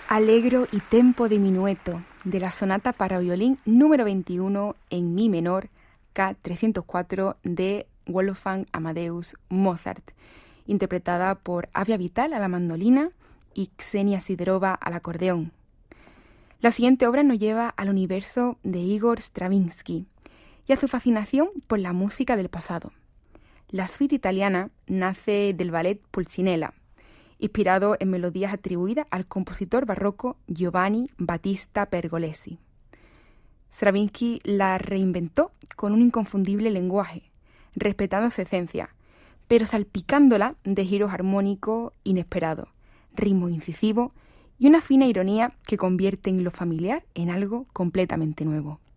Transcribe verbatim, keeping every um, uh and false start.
Allegro y tempo de minueto de la sonata para violín número veintiuno en mi menor K trescientos cuatro de Wolfgang Amadeus Mozart, interpretada por Avia Vital a la mandolina y Ksenia Siderova al acordeón. La siguiente obra nos lleva al universo de Igor Stravinsky y a su fascinación por la música del pasado. La suite italiana nace del ballet Pulcinella, inspirado en melodías atribuidas al compositor barroco Giovanni Battista Pergolesi. Stravinsky la reinventó con un inconfundible lenguaje, respetando su esencia, pero salpicándola de giros armónicos inesperados, ritmos incisivos y una fina ironía que convierten lo familiar en algo completamente nuevo.